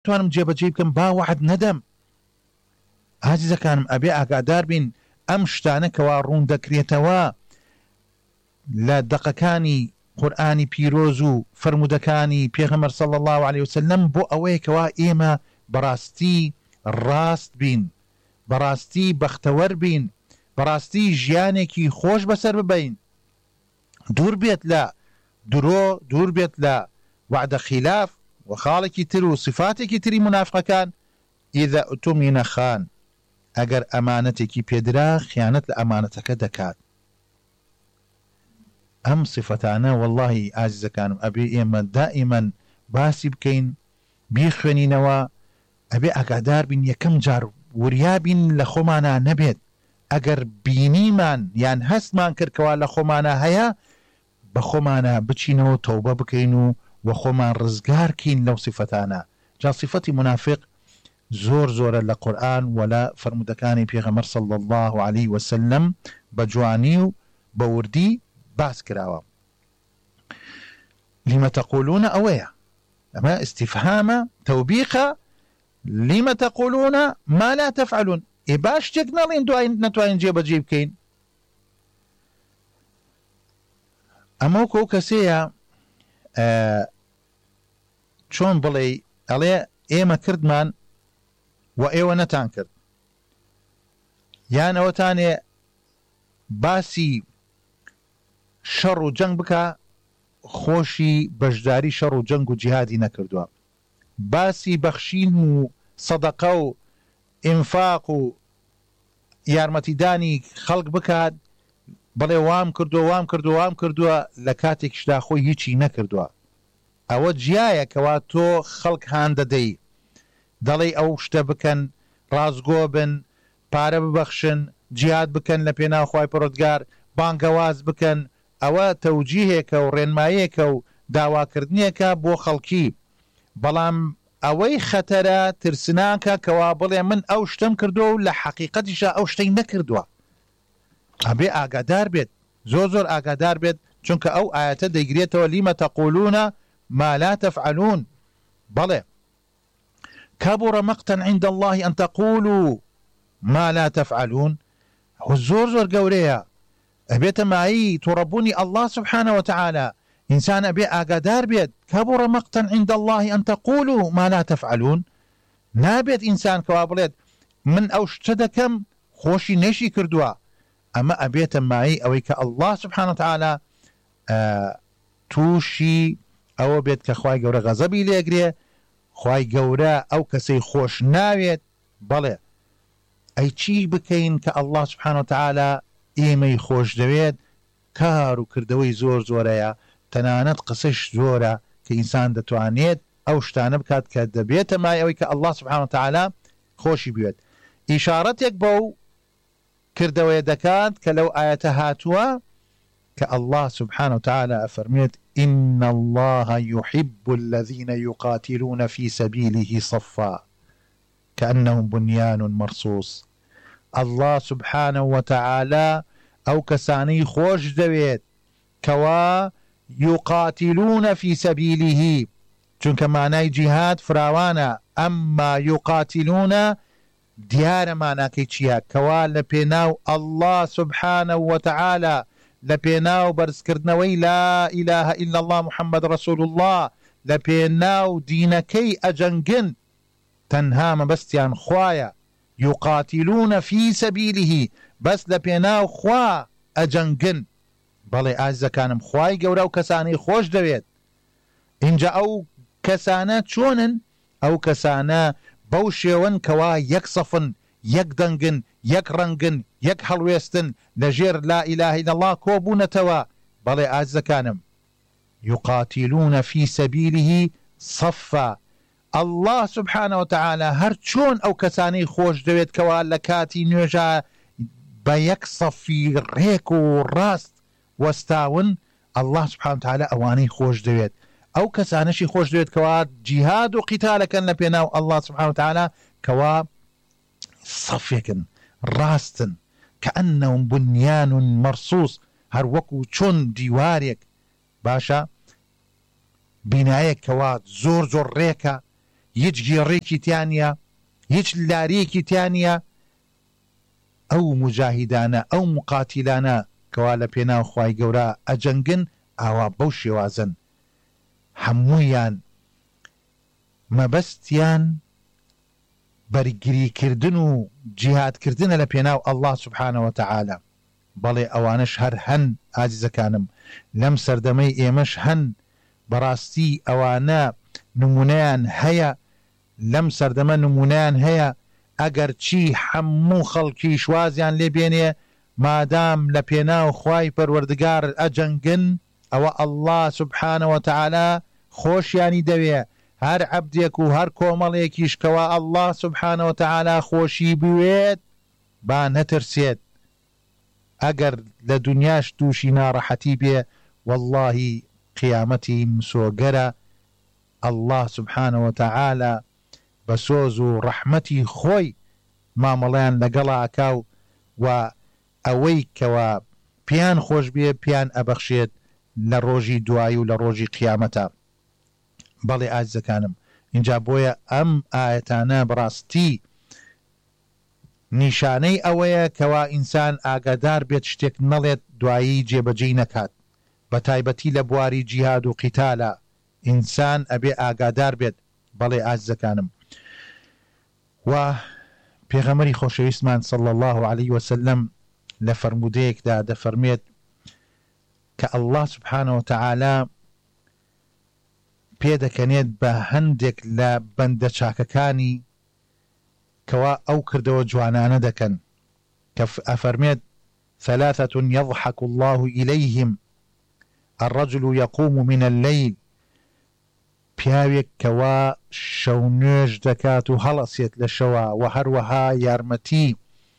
توانم جێبەجێ بکەم با وعد نەدەم. عزیزەکانم ئەبێ ئاگادار بین ئەم شتانە کەوا ڕوون دەکرێتەوە لە دەقەکانی قورئانی پیرۆز و فرمودەکانی پێغەمبەر صلی الله عليه وسلم بۆ ئەوەیە کەوا ئێمە بەڕاستی ڕاست بین، بەڕاستی بەختەوەر بین، بەڕاستی ژیانێکی خۆش بەسەر ببین، دوور بێت لە درۆ، دوور بێت لە وعدە خلاف و خاڵێکی تر و صفاتێکی تری منافقەکان. ئیذا ئوتومینە خان، ئەگەر ئەمانەتێکی پێدرا خیانەت لە ئەمانەتەکە دەکات. ئەم صفتانە واللهی ئازیزەکانم ئەبێ ئێمە دائیمەن باسی بکەین، بیخوێنینەوە، ئەبێ ئاگادار بین یەکەم جار وریابین لە خۆمانە نەبێت. ئەگەر بینیمان یان هەستمان کردکەوە لە خۆمانە هەیە بە خۆمانە بچینەوە تەوبە بکەین و خۆمان ڕزگارکەین لەو صفتانە. جا صفەتی منافق زۆر زۆرە لە قورئان و لە فرمودەکانی پێغەمبەر صلی الله عليه وسلم بە جوانی و بە وردی باس کراوە. لما تقولون ئەوەیە، ئەمە استفهامە تەوبیخە، لما تقولون ما لا تفعلون. باش شتێک نەڵێن دوای نەتوانین جێبەجێ بکەین. ئەمە وەکو کەسەیە چۆن بڵێ ئەڵێ ئێمە کردمان و ئێوە نەتان کرد، یان ئەوەتانێ باسی شەڕ و جەنگ بکە خۆشی بەشداری شەڕ و جەنگ و جیهادی نەکردووە، باسی بەخشین و سەدەقە و ئینفاق و یارمەتیدانی خەڵک بکات بڵێ وام کردووە وام کردووە وام کردووە لە کاتێکشدا خۆی هیچی نەکردووە. ئەوە جیایە کەوا تۆ خەڵک هان دەدەی، دەڵێ ئەو شتە بکەن، ڕازگۆ بن، پارە ببەخشن، جیهاد بکەن لە پێناو خوای پەروەردگار، بانگەواز بکەن. ئەوە تەوجیهێکە و ڕێنماییەکە و داواکردنیەکە بۆ خەڵکی. بەڵام ئەوەی خەتەرە ترسناکە کەوا بڵێ من ئەو شتم کردووە و لە حەقیقەتیشە ئەو شتەی نەکردووە. ئەبێ ئاگادار بێت، زۆر زۆر ئاگادار بێت، چونکە ئەو ئاەتە دەیگرێتەوە لیمە تەقولون ما لا تفعلون. بەڵێ كبر مقتا عند الله أن تقولوا ما لا تفعلون. زۆر زۆر گەورەیە، ئەبێتە مایی تڕبوونی الله سبحانه وتعالى. إنسان أبي أقدار بيت كبر مقتا عند الله أن تقولوا ما لا تفعلون. نابێت إنسان كوابلت من أو شتدكم خوشي نشي كردوا، أما أبيت معي أويك الله سبحانه وتعالى توشي أو بيت كخواي قورا غزبي ليقري خواي قورا أو كسي خوش ناويت. بلي أي چي بكين كالله سبحانه وتعالى إيمي خوش دويت كارو كردوي زور زوريا تەنانەت قسەش زۆرە کە ئینسان دەتوانێت ئەو شتانە بکات کە دەبێتە مای ئەوەی کە الله سبحانه وتعالى خۆشی بوێت. ئیشارەتێک بەو کردەوەیە دەکات کە لەو ئاەتە هاتووە کە الله سبحانه وتعالى ئەفەرمێت إن الله يحب الذين يقاتلون في سبيله صفا كأنهم بنيان مرصوص. الله سبحانه وتعالى أو كساني خوش دويت كوا يقاتلون في سبيله، چونکە مانای جیهاد فراوانە، ئەمما يقاتلون دیارە ماناکەی چییە؟ کەوا لە پێناو الله سبحانه وتعالى، لە پێناو بەرزکردنەوەی لا إله إلا الله محمد رسول الله، لە پێناو دینەکەی ئەجەنگن، تەنها مەبەستیان خوایە. يقاتلون في سبيله، بەس لە پێناو خوا ئەجەنگن. بەڵێ ئازیزەکانم خوای گەورە و کەسانەی خۆش دەوێت. اینجا ئەو کەسانە چۆنن؟ ئەو کەسانە بەو شێوەن کەوا یەک سەفن، یەک دەنگن، یەک ڕەنگن، یەک هەڵوێستن لەژێر لا إله إلا الله کۆبوونەتەوە. بەڵێ ئازیزەکانم يقاتلون في سبيله صفا. الله سبحانه وتعالى هەر چۆن ئەو کەسانەی خۆش دەوێت کەوا لە کاتی نوێژە بە یەک سەفی ڕێک و ڕاست وەستاون، الله سبحانه وتعالى ئەوانەی خۆش دەوێت. ئەو کەسانەشی خۆش دەوێت کەوا جیهاد و قیتالەکەن لە پێناو الله سبحانه وتعالى کەوا سەفێکن، ڕاستن، كأنهم بنيان مرصوص، هەر وەکو چۆن دیوارێک باشە، بینایەک کەوا زۆر زۆر ڕێکە، هیچ گێڕێکی تیانە هیچ لارەیەکی تیانە ئەو مجاهیدانە ئەو مقاتیلانە کەوا لە پێناو خوای گەورە ئەجەنگن ئاوا بەو شێوازن هەموویان مەبەستیان بەرگریکردن و جیهادکردنە لە پێناو ئەڵڵا سوبحانەوە وتەعالە بەڵێ ئەوانش هەر هەن ئازیزەکانم لەم سەردەمەی ئێمەش هەن بەڕاستی ئەوانە نمونەیان هەیە لەم سەردەمە نمونەیان هەیە ئەگەر چی هەموو خەڵکی شوازیان لێبێنێ مادام لە پێناو خوای پەروەردگار ئەجەنگن ئەوە ئەڵڵا سوبحانەوە وتەعالە خۆشیانی دەوێ هەر عەبدێک و هەر کۆمەڵێکیش کەوا ئەڵڵا سوبحانەوە وتەعالە خۆشی بوێت با نەترسێت ئەگەر لە دنیاش تووشی ناڕەحەتی بێ واللهی قیامەتی مسۆگەرە ئەڵڵا سوبحانەوە وتەعالە بە سۆز و ڕەحمەتی خۆی مامەڵەیان لەگەڵا ئەکاو و ئەوەی کەوا پیان خۆش بێ پیان ئەبەخشێت لە ڕۆژی دوایی و لە ڕۆژی قیامەتە بەڵێ ئازیزەکانم اینجا بۆیە ئەم ئاەتانە بەڕاستی نیشانەی ئەوەیە کەوا ئینسان ئاگادار بێت شتێک نەڵێت دوایی جێبەجێی نەکات بە تایبەتی لە بواری جیهاد و قیتالە ئینسان ئەبێ ئاگادار بێت بەڵێ ئازیزەکانم و پێغەمبەری خۆشەویستمان صلی الله عليه وسلم لە فەرمودەیەکدا دەفەرمێت کە ئەڵڵا سوبحانەوە وتەعالە پێدەکەنێت بە هەندێک لە بەندە چاکەکانی کەوا ئەو کردەوە جوانانە دەکەن کە ئەفەرمێت ثلاثة يضحك الله إليهم الرجل يقوم من الليل پیاوێک کەوا شەو نوێژ دەکات و هەڵەسێت لە شەوە و هەروەها یارمەتی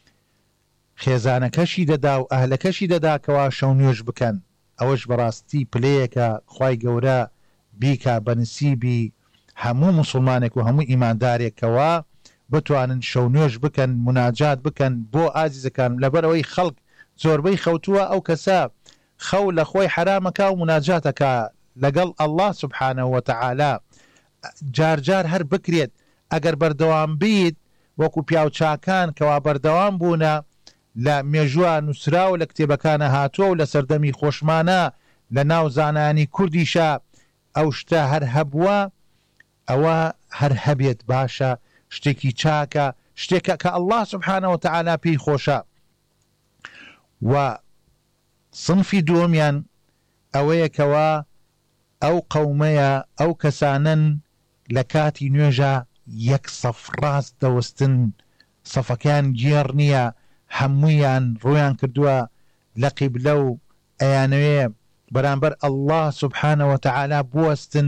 خێزانەکەشی دەدا و ئەهلەکەشی دەدا کەوا شەو نوێژ بکەن ئەوەش بەڕاستی پلەیەکە خوای گەورە بیکا بەنسیبی هەموو مسلمانێک و هەموو ئیماندارێکەوە بتوانن شەو نوێژ بکەن مناجات بکەن بۆ ئازیزەکان لەبەرەوەی خەڵک زۆربەی خەوتووە ئەو کەسە خەو لە خۆی حرامەکە و مناجاتەکە لەگەڵ ئەڵڵا سوبحانەوە وتەعالە جارجار هەر بکرێت ئەگەر بەردەوام بیت وەکو پیاوچاکان کەوا بەردەوام بوونە لە مێژووە نووسراوە لە کتێبەکانە هاتووە و لە سەردەمی خۆشمانە لە ناو زانانی کوردیشە ئەو شتە هەر هەبووە ئەوە هەر هەبێت باشە شتێکی چاکە شتێکە کە ئەڵڵا سوبحانەوە وتەعالە پێی خۆشە و صنفی دووەمیان ئەوەیە کەوا ئەو قەومەیە ئەو کەسانن لە کاتی نوێژە یەک سەف ڕاست دەوەستن سەفەکان گێڕ نییە هەموویان ڕویان کردووە لە قیبلە و ئەیانەوێ بەرامبەر ئەڵڵا سوبحانەوە وتەعالە بوەستن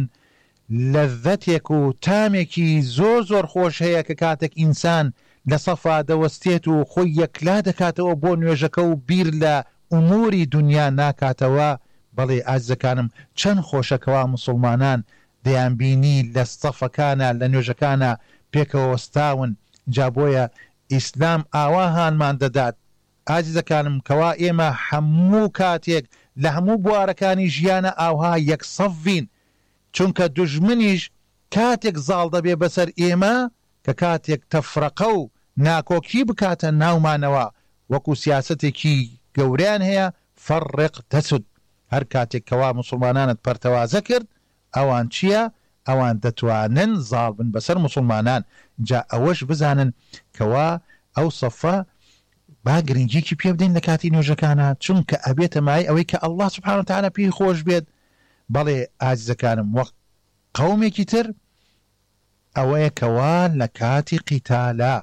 لەذەتێک و تامێکی زۆر خۆش هەیە کە کاتێک ئینسان لە سەفا دەوەستێت و خۆی یەکلا دەکاتەوە بۆ نوێژەکە و بیر لە ئوموری دنیا ناکاتەوە بەڵێ ئازیزەکانم چەند خۆشەکەوا مسلمانان دەیانبینی لە سەفەکانە لە نوێژەکانە پێکەوە وەستاون جا بۆیە ئیسلام ئاوا هانمان دەدات ئازیزەکانم کەوا ئێمە هەموو کاتێک لە هەموو بوارەکانی ژیانە ئاوها یەک سەفین چونکە دوژمنیش کاتێک زاڵ دەبێ بەسەر ئێمە کە کاتێک تەفرەقە و ناکۆکی بکاتە ناومانەوە وەکو سیاسەتێکی گەوریان هەیە فەڕق تەسود هەر کاتێک کەوا مسلمانانت پەرتەوازە کرد ئەوان چییە؟ ئەوان دەتوانن زاڵ بن بەسەر مسلمانان جا ئەوەش بزانن کەوا ئەو سەفە با گرنگیکی پێ بدەین لە کاتی نوێژەکانە چونکە ئەبێتە مای ئەوەی کە ئەڵڵا سوبحانەوە وتەعالە پێی خۆش بێت بەڵێ ئازیزەکانم وەک قەومێکی تر ئەوەیە کەوا لە کاتی قیتالە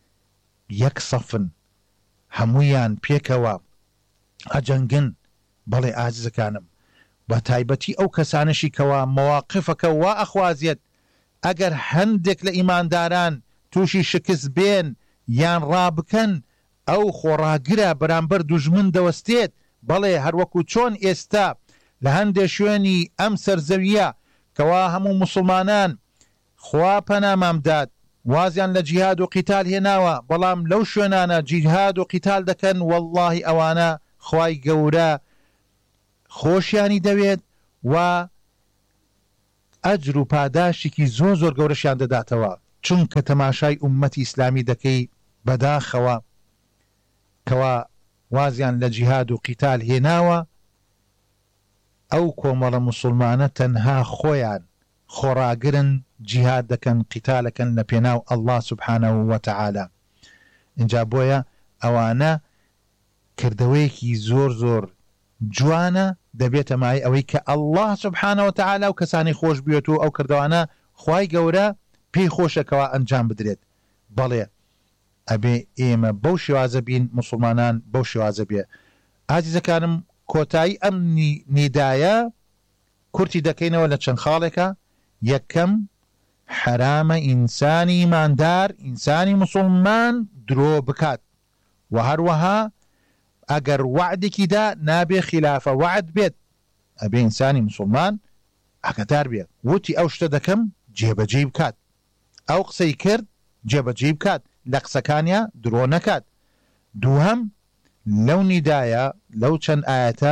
یەک سەفن هەموویان پێکەوە ئەجەنگن بەڵێ ئازیزەکانم بە تایبەتی ئەو کەسانشی کەوا مەواقفەکە وا ئەخوازێت ئەگەر هەندێک لە ئیمانداران تووشی شکست بێن یان ڕابکەن ئەو خۆڕاگرە بەرامبەر دوژمن دەوەستێت بەڵێ هەروەکو چۆن ئێستا لە هەندێک شوێنی ئەم سەرزەویە کەوا هەموو مسلمانان خوا پەنامامداد وازیان لە جیهاد و قیتال هێناوە بەڵام لەو شوێنانە جیهاد و قیتال دەکەن واللهی ئەوانە خوای گەورە خۆشیانی دەوێت و ئەجر و پاداشێکی زۆر گەورەشیان دەداتەوە، چونکە تەماشای ئومەتی ئیسلامی دەکەی بەداخەوە کەوا وازیان لە جیهاد و قیتال هێناوە، ئەو کۆمەڵە موسڵمانە تەنها خۆیان خۆڕاگرن، جیهاد دەکەن، قیتالەکەن لە پێناو ئەڵڵا سوبحانەهو وەتەعالا. اینجا بۆیە ئەوانە کردەوەیەکی زۆر جوانە دەبێتە مای ئەوەی کە ئەڵڵا سوبحانەهو وەتەعالا و کەسانی خۆش بێت و ئەو کردەوانە خوای گەورە پێی خۆشەکەوە ئەنجام بدرێت. بەڵێ ئەبێ ئێمە بەو شێوازە بین، موسڵمانان بەو شێوازە بێ. ئازیزەکانم، کۆتایی ئەم نیدایە کورتی دەکەینەوە لە چەند خاڵێکە. یەکەم، حرامە ئینسانی ئیماندار، ئینسانی موسڵمان درۆ بکات، و هەروەها ئەگەر وعدێکی دا نابێ خلافە وعد بێت. ئەبێ ئینسانی موسڵمان ئاگادار بێت، وتی ئەو شتە دەکەم جێبەجێ بکات، ئەو قسەی کرد جێبەجێ بکات، لە قسەکانیا درۆ نەکات. دووهەم، لەو نیدایە لەو چەند ئاەتە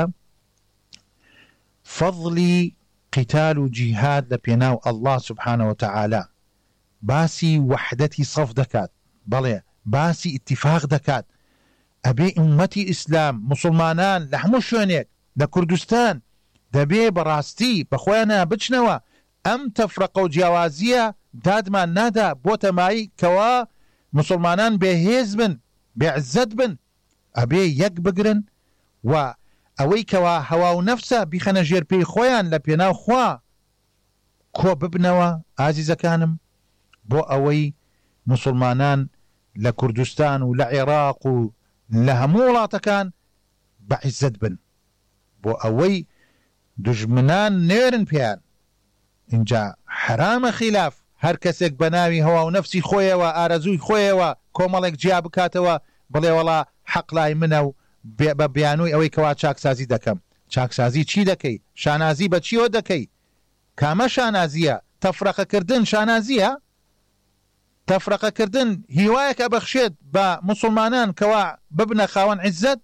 فەضلی قیتال و جیهاد لە پێناو ئەڵڵا سوبحانەهو وتەعالا، باسی وحدەتی سەف دەکات، بەڵێ باسی ئیتیفاق دەکات. ئەبێ ئومەتی ئیسلام، موسڵمانان لە هەموو شوێنێک لە کوردستان دەبێ بەڕاستی بەخۆیانە بچنەوە، ئەم تەفرەقە و جیاوازیە دادمان نادا بۆ تەمایی کەوا موسڵمانان بێهێز بن، بێعزەت بن. ئەبێ یەک بگرن و ئەوەی کەوا هەوا و نەفسە بیخەنە ژێر پێی خۆیان لە پێناو خوا کۆ ببنەوە. ئازیزەکانم، بۆ ئەوەی موسڵمانان لە کوردستان و لە عێراق و لە هەموو وڵاتەکان بەعزەت بن، بۆ ئەوەی دوژمنان نێرن پێیان. اینجا حرامە خلاف، هەر کەسێک بە ناوی هەوا و نەفسی خۆیەوە، ئارەزووی خۆیەوە کۆمەڵێک جیا بکاتەوە، بڵێ وەڵا حەق لای منە و بە بیانووی ئەوەی کەوا چاکسازی دەکەم. چاکسازی چی دەکەی؟ شانازی بە چیەوە دەکەی؟ کامە شانازیە؟ تەفرەقەکردن شانازیە؟ تەفرەقەکردن هیوایەکە بەخشێت بە موسڵمانان کەوا ببنە خاوەن عیزەت؟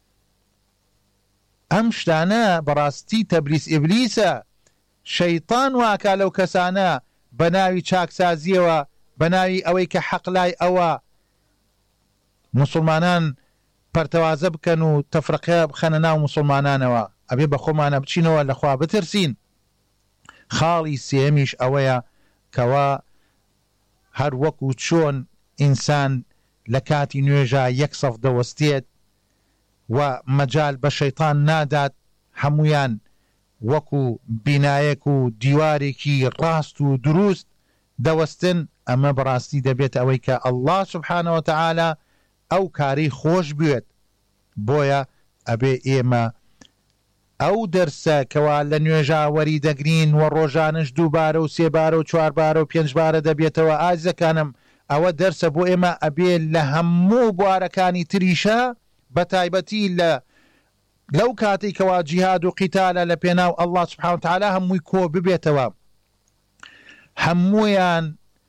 ئەم شتانە بەڕاستی تەبلیس ئیبلیسە، شەیطان واکا لەو کەسانە بە ناوی چاکسازیەوە، بە ناوی ئەوەی کە حەق لای ئەوە موسڵمانان پەرتەوازە بکەن و تەفرەقە بخەنە ناو موسڵمانانەوە. ئەبێ بە خۆمانە بچینەوە لەخوا بترسین. خاڵی سێمیش ئەوەیە کەوا هەر وەکو چۆن ئینسان لە کاتی نوێژە یەک سەف دەوەستێت و مەجال بە شەیطان نادات هەمویان وەکو بینایەک و دیوارێکی ڕاست و دروست دەوەستن. ئەمە بەڕاستی دەبێت ئەوەی کە ئەڵڵا سوبحانەهو وتەعالا ئەو کاری خۆش بوێت. بۆیە ئەبێ ئێمە ئەو دەرسە کەوا لە نوێژاوەری دەگرین و ڕۆژانش 2 بارە و 3 بارە و 4 بارە و 5 بارە دەبێتەوە. ئازیزەکانم، ئەوە دەرسە بۆ ئێمە ئەبێ لە هەموو بوارەکانی تریشە، بە تایبەتی لەو کاتی کەوا جیهاد و قیتالە لە پێناو ئەڵڵا سوبحانەهو وتەعالا هەمووی کۆ ببێتەوە، هەموویان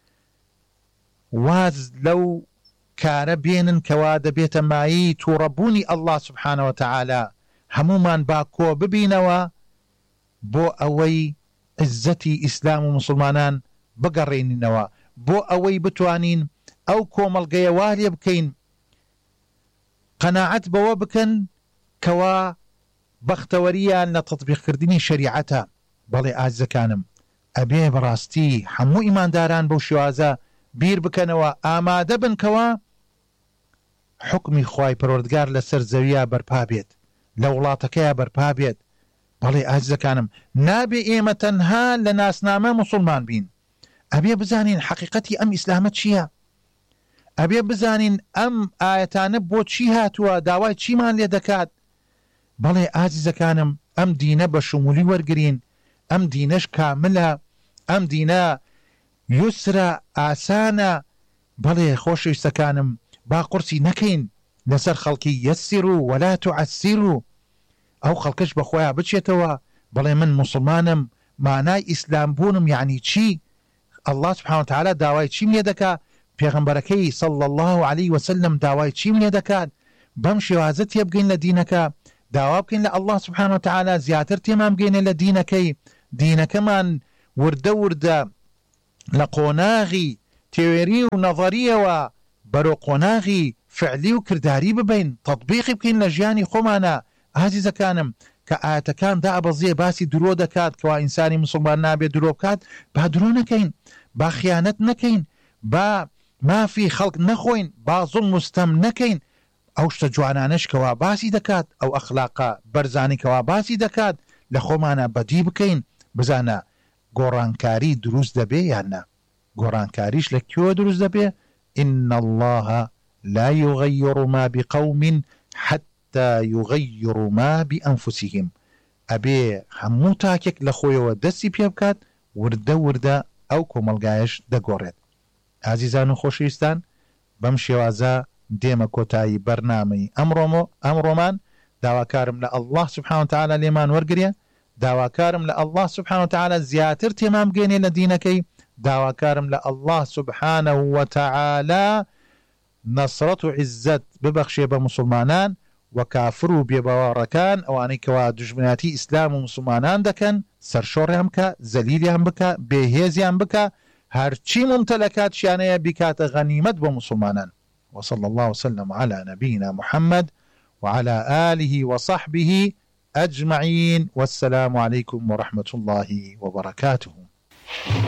واز لەو کارە بێنن کەوا دەبێتە مایی تووڕەبوونی ئەڵڵا سوبحانەهو وتەعالا. هەمومان با کۆ ببینەوە بۆ ئەوەی عزەتی ئیسلام و موسڵمانان بگەڕێنینەوە، بۆ ئەوەی بتوانین ئەو کۆمەڵگەیە وارێ بکەین قەناعەت بەوە بکەن کەوا بەختەوەریان لە تەطبیقکردنی شەریعەتە. بەڵێ ئازیزەکانم، ئەبێ بەڕاستی هەموو ئیمانداران بەو شێوازە بیر بکەنەوە، ئامادە بن کەوا حکمی خوای پەروەردگار لەسەر زەویە بەرپا بێت، لە وڵاتەکەیە بەرپا بێت. بەڵێ ئازیزەکانم، نابێ ئێمە تەنها لە ناسنامە موسڵمان بین، ئەبێ بزانین حەقیقەتی ئەم ئیسلامە چییە، ئەبێ بزانین ئەم ئاەتانە بۆ چی هاتووە، داوای چیمان لێ دەکات. بەڵێ ئازیزەکانم، ئەم دینە بە شمولی وەرگرین، ئەم دینەش کاملە، ئەم دینە یوسرە، ئاسانە. بەڵێ خۆشەویستەکانم، با قورسی نەکەین لەسەر خەڵکی یەسیر و وەلا توعەسیر و ئەو خەڵکەش بەخۆیان بچێتەوە بەڵێ من موسڵمانم، مانای ئیسلام بوونم یعنی چی؟ ئەڵڵا سوبحانەهو وتەعالا داوای چیم لێ دەکات؟ پێغەمبەرەکەی صلی الله علیه وسلم داوای چیم لێ دەکات؟ بەم شێوازە تێبگەین لە دینەکە، داوا بکەین لە ئەڵڵا سوبحانەهو وتەعالا زیاتر تێمان بگەینە لە دینەکەی، دینەکەمان وردە وردە لە قۆناغی تێوێری و نەظەریەوە بەرۆ قۆناغی فعلی و کردداری ببین تەطبیقی بکەین لە ژیانی خۆمانە. ئازیزەکانم کە ئاەتەکان دابەزیە باسی درۆ دەکات کەوا ئینسانی مسلمان نابێت درۆ بکات، با درۆ نەکەین، با خیانەت نەکەین، با مافی خەڵک نەخۆین، با زوڵم مستەم نەکەین. ئەو شتە جوانانش کەوا باسی دەکات، ئەو ئەخلاقە بەرزانی کەوا باسی دەکات لە خۆمانە بەدی بکەین. بزانە گۆڕانکاری دروست دەبێ یاننا، گۆڕانکاریش لە کوێ دروست دەبێ؟ إن الله لا يغير ما بقوم حتى يغيروا ما بأنفسهم. أبي همو تاكك لخويا دسي بيبكات وردة وردة أو كوملغايش دقورت. عزيزان خوشيستان بمشي وازا ديما كوتاي برنامج أمرومان داواكارم لله سبحانه وتعالى ليمان ورقريا، داواكارم لله سبحانه وتعالى زياتر تمام جيني لدينكي، داواكارم لله سبحانه وتعالى نصرة عزت ببخشي بمسلمانان وكافروا ببواركان اواني كوا دجمناتي اسلام ومسلمانان دكن سرشوري همكا زليلي هم بكا بيهيزي هم بكا هرچي ممتلكات شانية بكات غنيمت بمسلمانان. وصلى الله وسلم على نبينا محمد وعلى آله وصحبه أجمعين، والسلام عليكم ورحمة الله وبركاته.